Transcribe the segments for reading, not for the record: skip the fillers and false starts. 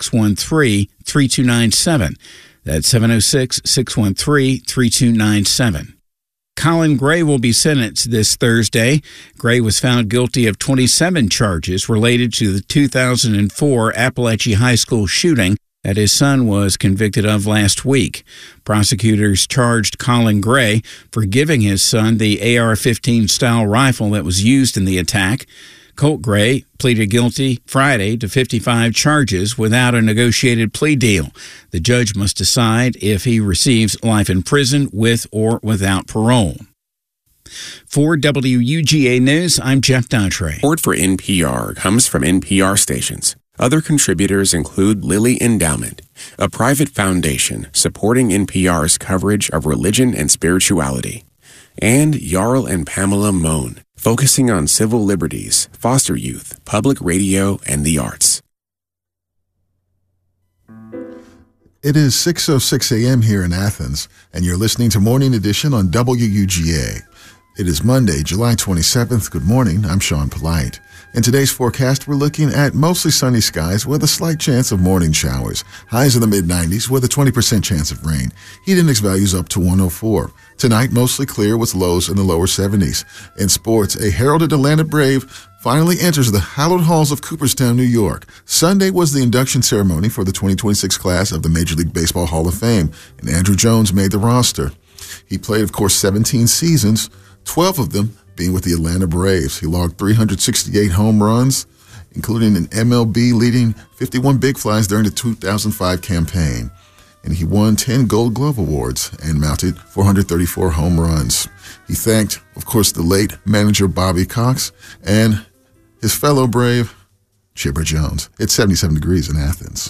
706-613-3297. That's 706-613-3297. Colin Gray will be sentenced this Thursday. Gray was found guilty of 27 charges related to the 2004 Appalachia High School shooting that his son was convicted of last week. Prosecutors charged Colin Gray for giving his son the AR-15 style rifle that was used in the attack. Colt Gray pleaded guilty Friday to 55 charges without a negotiated plea deal. The judge must decide if he receives life in prison with or without parole. For WUGA News, I'm Jeff Daughtry. Support for NPR comes from NPR stations. Other contributors include Lilly Endowment, a private foundation supporting NPR's coverage of religion and spirituality, and Jarl and Pamela Mohn, focusing on civil liberties, foster youth, public radio, and the arts. It is 6:06 a.m. here in Athens, and you're listening to Morning Edition on WUGA. It is Monday, July 27th. Good morning. I'm Sean Polite. In today's forecast, we're looking at mostly sunny skies with a slight chance of morning showers. Highs in the mid-90s with a 20% chance of rain. Heat index values up to 104. Tonight, mostly clear with lows in the lower 70s. In sports, a heralded Atlanta Brave finally enters the hallowed halls of Cooperstown, New York. Sunday was the induction ceremony for the 2026 class of the Major League Baseball Hall of Fame, and Andruw Jones made the roster. He played, of course, 17 seasons, 12 of them being with the Atlanta Braves. He logged 368 home runs, including an MLB leading 51 big flies during the 2005 campaign. And he won 10 Gold Glove Awards and mounted 434 home runs. He thanked, of course, the late manager Bobby Cox and his fellow Brave, Chipper Jones. It's 77 degrees in Athens.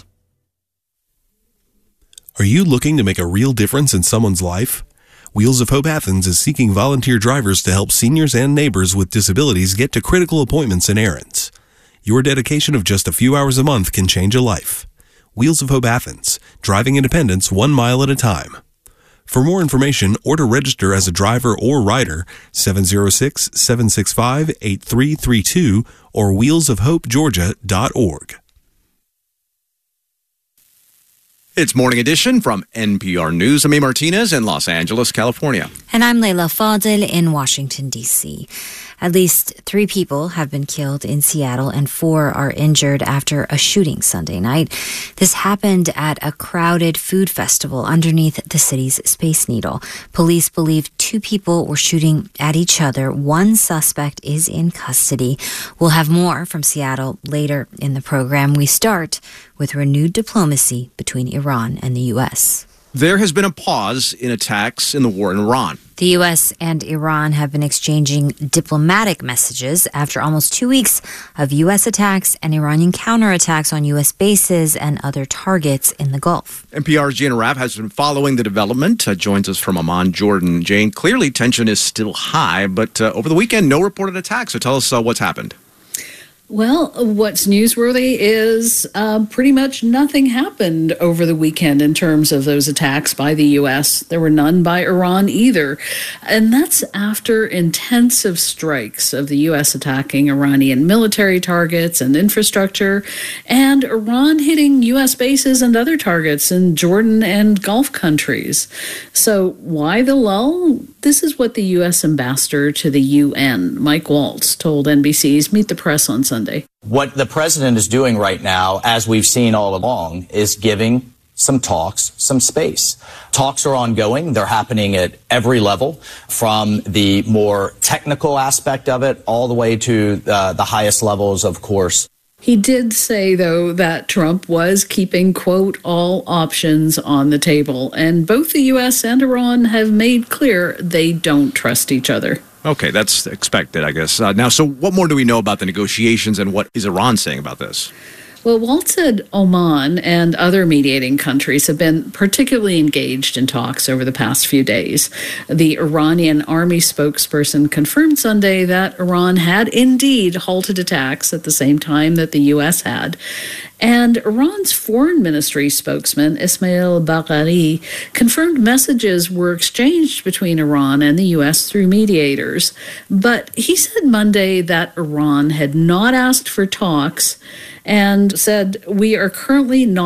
Are you looking to make a real difference in someone's life? Wheels of Hope Athens is seeking volunteer drivers to help seniors and neighbors with disabilities get to critical appointments and errands. Your dedication of just a few hours a month can change a life. Wheels of Hope Athens, driving independence 1 mile at a time. For more information or to register as a driver or rider, 706-765-8332 or wheelsofhopegeorgia.org. It's Morning Edition from NPR News. I'm A. Martinez in Los Angeles, California. And I'm Layla Fadel in Washington, D.C. At least 3 people have been killed in Seattle and 4 are injured after a shooting Sunday night. This happened at a crowded food festival underneath the city's Space Needle. Police believe 2 people were shooting at each other. 1 suspect is in custody. We'll have more from Seattle later in the program. We start with renewed diplomacy between Iran and the U.S. There has been a pause in attacks in the war in Iran. The U.S. and Iran have been exchanging diplomatic messages after almost 2 weeks of U.S. attacks and Iranian counterattacks on U.S. bases and other targets in the Gulf. NPR's Gina Rapp has been following the development. Joins us from Amman, Jordan. Jane, clearly tension is still high, but over the weekend, no reported attacks. So tell us what's happened. Well, what's newsworthy is pretty much nothing happened over the weekend in terms of those attacks by the U.S. There were none by Iran either. And that's after intensive strikes of the U.S. attacking Iranian military targets and infrastructure, and Iran hitting U.S. bases and other targets in Jordan and Gulf countries. So why the lull? This is what the U.S. ambassador to the UN, Mike Waltz, told NBC's Meet the Press on Sunday. What the president is doing right now, as we've seen all along, is giving some talks some space. Talks are ongoing. They're happening at every level, from the more technical aspect of it all the way to the highest levels, of course. He did say, though, that Trump was keeping, quote, all options on the table. And both the U.S. and Iran have made clear they don't trust each other. Okay, that's expected, I guess. Now, so what more do we know about the negotiations, and what is Iran saying about this? Well, Walt said Oman and other mediating countries have been particularly engaged in talks over the past few days. The Iranian army spokesperson confirmed Sunday that Iran had indeed halted attacks at the same time that the U.S. had. And Iran's foreign ministry spokesman, Ismail Bagheri, confirmed messages were exchanged between Iran and the U.S. through mediators. But he said Monday that Iran had not asked for talks and said, "We are currently not